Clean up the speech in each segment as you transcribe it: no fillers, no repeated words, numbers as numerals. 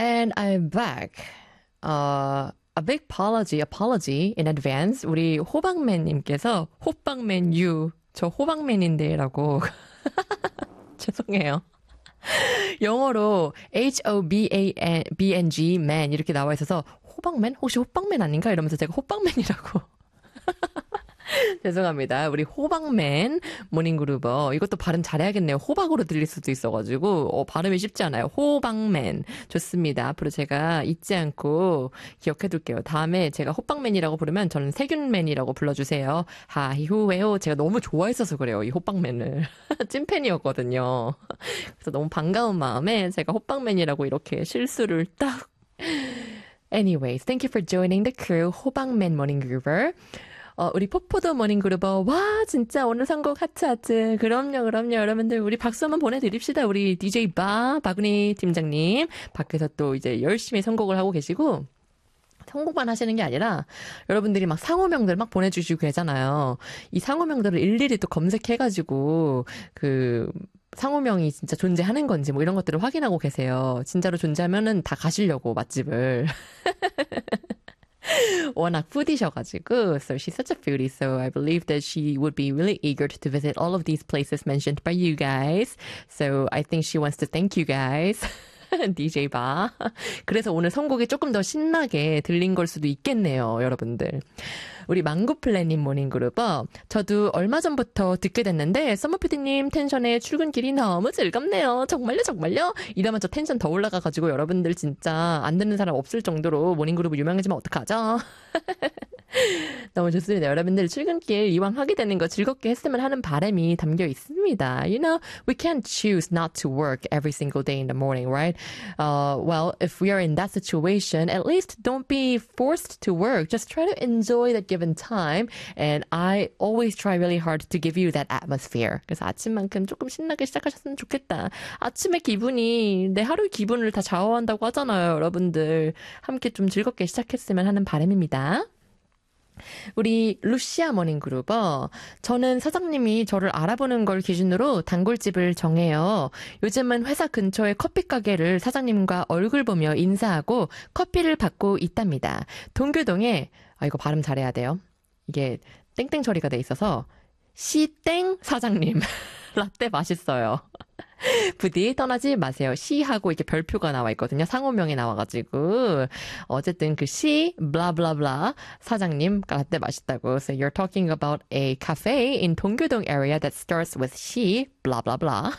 And I'm back. A big apology in advance. 우리 호박맨님께서 호빵맨 you. 저 호박맨인데 라고. 죄송해요. 영어로 HOBANG man 이렇게 나와 있어서 호박맨? 혹시 호빵맨 아닌가? 이러면서 제가 호빵맨이라고. 죄송합니다. 우리 호박맨 모닝그루버. 이것도 발음 잘해야겠네요. 호박으로 들릴 수도 있어가지고 발음이 쉽지 않아요. 호박맨. 좋습니다. 앞으로 제가 잊지 않고 기억해둘게요. 다음에 제가 호빵맨이라고 부르면 저는 세균맨이라고 불러주세요. 하히후웨호. 제가 너무 좋아했어서 그래요. 이 호빵맨을. 찐팬이었거든요. 그래서 너무 반가운 마음에 제가 호빵맨이라고 이렇게 실수를 딱. Anyways, thank you for joining the crew. 호박맨 모닝그루버. 우리 포포도 모닝그루버. 와, 진짜 오늘 선곡 하트. 그럼요. 여러분들, 우리 박수 한번 보내드립시다. 우리 DJ 바구니 팀장님. 밖에서 또 이제 열심히 선곡을 하고 계시고, 선곡만 하시는 게 아니라, 여러분들이 막 상호명들 막 보내주시고 계잖아요. 이 상호명들을 일일이 또 검색해가지고, 상호명이 진짜 존재하는 건지 뭐 이런 것들을 확인하고 계세요. 진짜로 존재하면은 다 가시려고, 맛집을. 워낙 푸디셔가지고, so she's such a foodie, so I believe that she would be really eager to visit all of these places mentioned by you guys. So I think she wants to thank you guys. DJ 바. 그래서 오늘 선곡이 조금 더 신나게 들린 걸 수도 있겠네요, 여러분들. 우리 망고플래님 모닝그룹어. 저도 얼마 전부터 듣게 됐는데 서머피디님 텐션에 출근길이 너무 즐겁네요. 정말요? 이러면 저 텐션 더 올라가가지고 여러분들 진짜 안 듣는 사람 없을 정도로 모닝그룹 유명해지면 어떡하죠? 너무 좋습니다. 여러분들 출근길 이왕 하게 되는 거 즐겁게 했으면 하는 바람이 담겨 있습니다. You know, we can't choose not to work every single day in the morning, right? Well, if we are in that situation, at least don't be forced to work. Just try to enjoy that given time. And I always try really hard to give you that atmosphere. 그래서 아침만큼 조금 신나게 시작하셨으면 좋겠다. 아침의 기분이 내 하루의 기분을 다 좌우한다고 하잖아요, 여러분들. 함께 좀 즐겁게 시작했으면 하는 바람입니다. 우리 루시아 모닝그룹어. 저는 사장님이 저를 알아보는 걸 기준으로 단골집을 정해요. 요즘은 회사 근처의 커피 가게를 사장님과 얼굴 보며 인사하고 커피를 받고 있답니다. 동교동에 이거 발음 잘해야 돼요. 이게 땡땡 처리가 돼 있어서 시땡 사장님 라떼 맛있어요. 부디 떠나지 마세요. 시하고 이렇게 별표가 나와 있거든요. 상호명이 나와가지고. 어쨌든 그 시, 블라블라블라 사장님 라떼 맛있다고. So you're talking about a cafe in 동교동 area that starts with 시, 블라블라블라.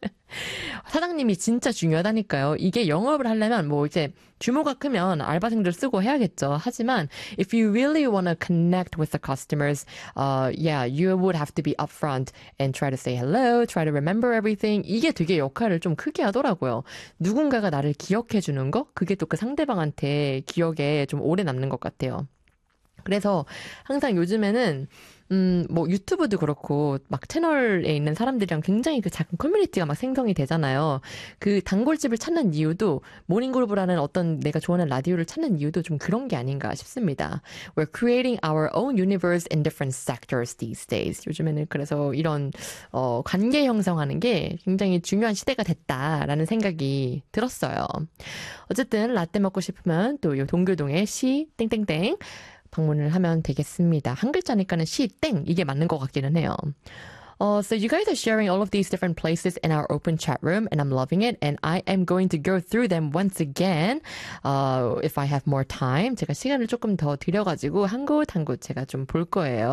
사장님이 진짜 중요하다니까요. 이게 영업을 하려면 뭐 이제 규모가 크면 알바생들 쓰고 해야겠죠. 하지만 if you really want to connect with the customers, yeah, you would have to be upfront and try to say hello, try to remember everything. 이게 되게 역할을 좀 크게 하더라고요. 누군가가 나를 기억해 주는 거? 그게 또 그 상대방한테 기억에 좀 오래 남는 것 같아요. 그래서 항상 요즘에는 뭐 유튜브도 그렇고 막 채널에 있는 사람들이랑 굉장히 그 작은 커뮤니티가 막 생성이 되잖아요. 그 단골집을 찾는 이유도 모닝그룹이라는 어떤 내가 좋아하는 라디오를 찾는 이유도 좀 그런 게 아닌가 싶습니다. We're creating our own universe in different sectors these days. 요즘에는 그래서 이런 관계 형성하는 게 굉장히 중요한 시대가 됐다라는 생각이 들었어요. 어쨌든 라떼 먹고 싶으면 또 요 동교동의 시 땡땡땡 방문을 하면 되겠습니다. 한 글자니까는 땡 이게 맞는 것 같기는 해요. So you guys are sharing all of these different places in our open chat room and I'm loving it and I am going to go through them once again if I have more time. 제가 시간을 조금 더 들여가지고 한 곳 한 곳 제가 좀 볼 거예요.